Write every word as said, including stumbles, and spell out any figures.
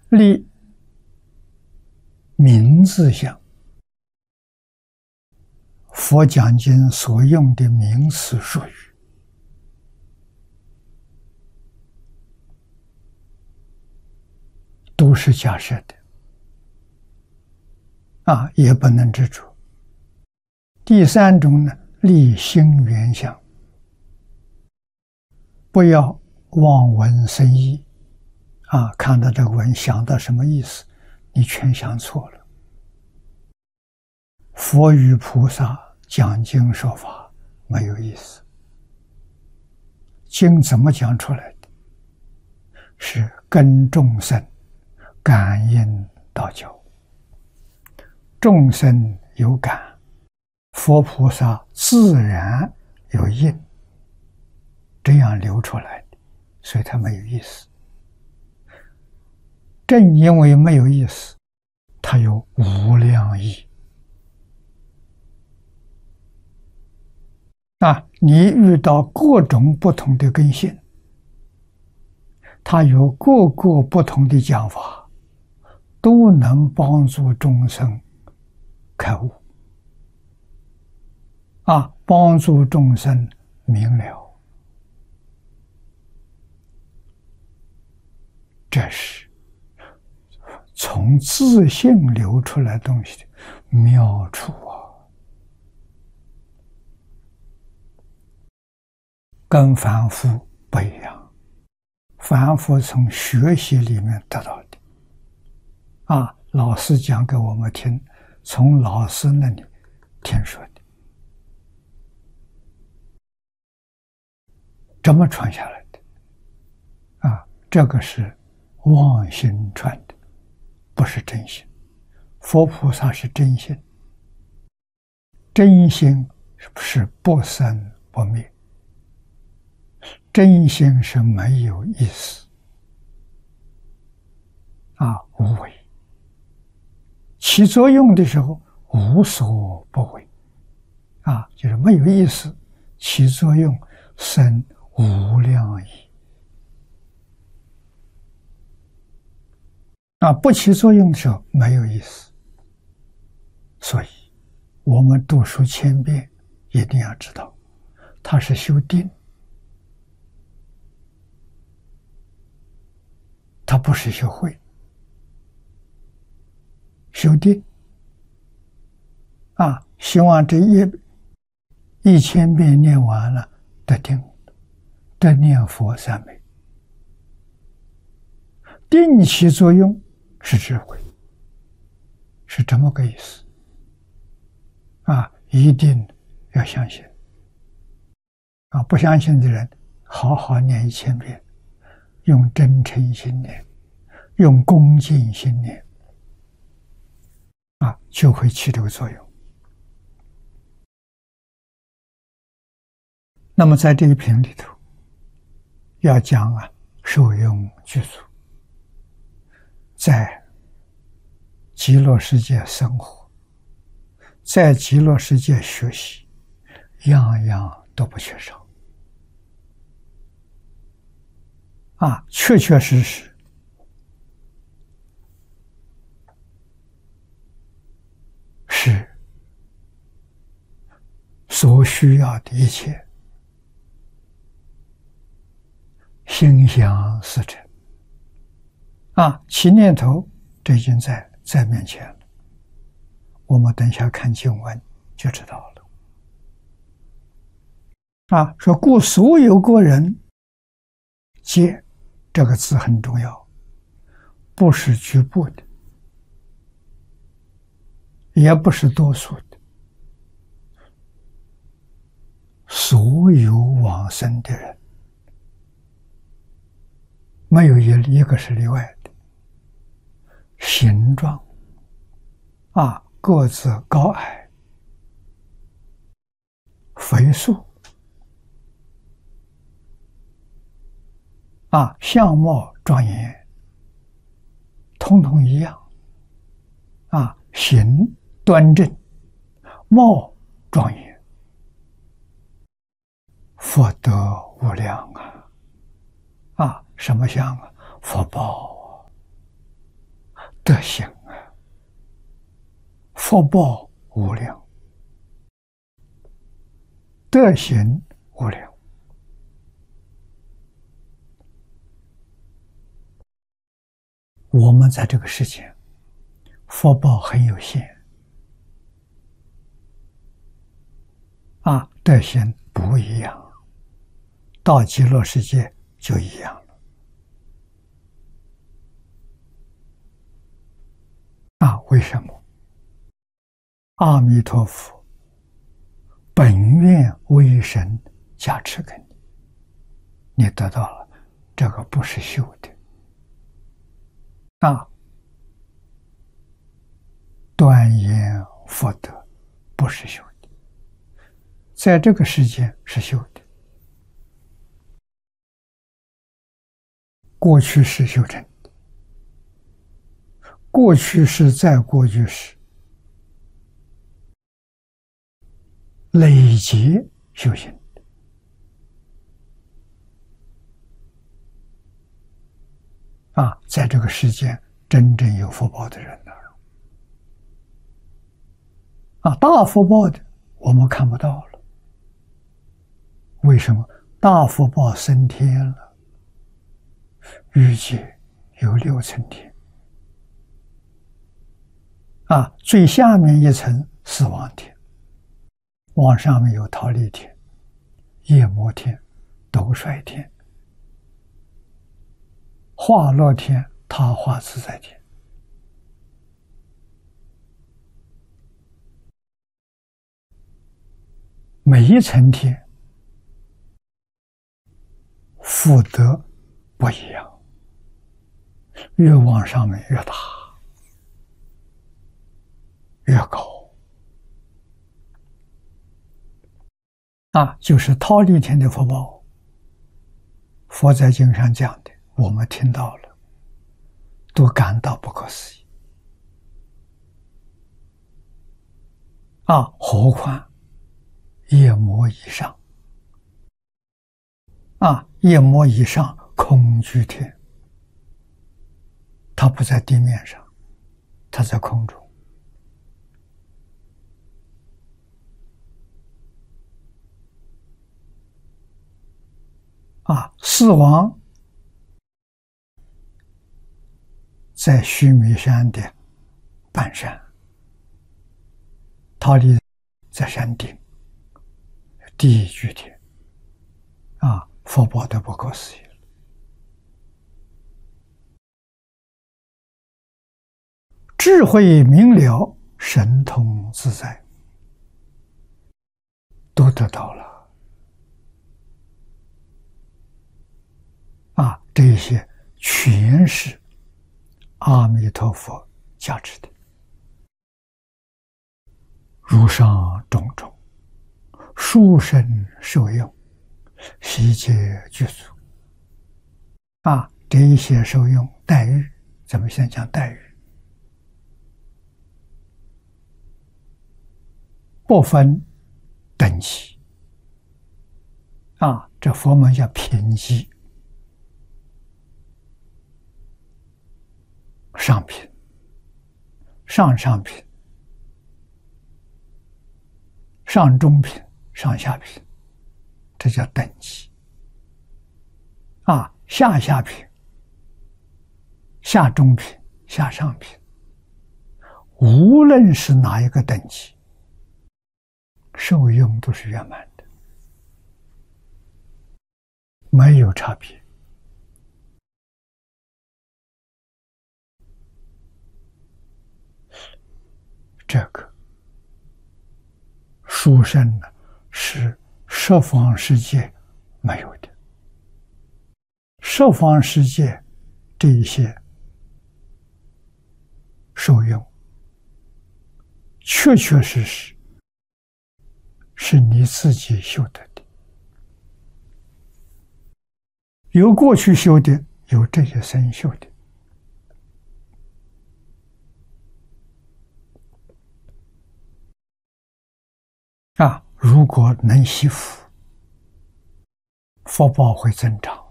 立名字相，佛讲经所用的名词术语，都是假设的，啊，也不能执着。第三种呢，立心缘相，不要望文生义，啊，看到这个文想到什么意思，你全想错了。佛与菩萨讲经说法没有意思，经怎么讲出来的？是跟众生感应道交，众生有感，佛菩萨自然有应，这样流出来的，所以它没有意思。正因为没有意思，它有无量义。啊，你遇到各种不同的根性，它有各个不同的讲法，都能帮助众生开悟，啊，帮助众生明了。这是从自性流出来东西的妙处啊！跟凡夫不一样，凡夫从学习里面得到的，啊，老师讲给我们听，从老师那里听说的，这么传下来的，啊，这个是妄心传的，不是真心。佛菩萨是真心，真心是不生不灭，真心是没有意思，啊，无为，起作用的时候无所不为，啊，就是没有意思，起作用生无量义，啊，不起作用的时候没有意思。所以我们读书千遍一定要知道，它是修定，它不是修慧。修定啊，希望这一一千遍念完了得定，得念佛三昧，定起作用是智慧，是这么个意思啊！一定要相信啊！不相信的人，好好念一千遍，用真诚心念，用恭敬心念，啊，就会起这个作用。那么在这一品里头，要讲啊，受用具足，在极乐世界生活，在极乐世界学习，样样都不缺少，啊，确确实实是所需要的一切，心想事成，啊，起念头，这已经在在面前了。我们等一下看经文就知道了。啊，说故所有过人，皆这个字很重要，不是局部的，也不是多数的，所有往生的人，没有一一个是例外的。形状啊，个子高矮，肥瘦啊，相貌庄严，统统一样啊，形端正，貌庄严，福德无量啊！啊，什么相啊？福报德行啊，福报无量，德行无量。我们在这个世间，福报很有限啊，德行不一样，到极乐世界就一样了啊！为什么？阿弥陀佛本愿威神加持给你，你得到了，这个不是修的啊！断言福德不是修的，在这个世界是修的，过去是修成的，过去是在过去时累积修行的啊，在这个世间真正有福报的人呢啊，大福报的我们看不到了，为什么？大福报升天了，欲界有六层天啊，最下面一层死亡天，往上面有忉利天、夜摩天、斗率天、化乐天、他化自在天。每一层天福德不一样，越往上面越大，越高啊！就是忉利天的福报，佛在经上讲的，我们听到了，都感到不可思议啊！何况夜摩以上啊，夜摩以上空居天，它不在地面上，它在空中啊。四王在须弥山的半山，忉利在山顶，第一居天啊，福报都不可思议了。智慧明了，神通自在，都得到了啊！这些全是阿弥陀佛加持的，如上种种，殊胜受用，悉皆具足啊！这一些受用待遇，咱们先讲待遇，不分等级啊，这佛门叫品级，上品、上上品、上中品、上下品，这叫等级啊。下下品、下中品、下上品，无论是哪一个等级，受用都是圆满的，没有差别。这个殊胜呢，是十方世界没有的。十方世界这一些受用，确确实实是你自己修得的，有过去修的，有这些生修的啊。如果能惜福，福报会增长。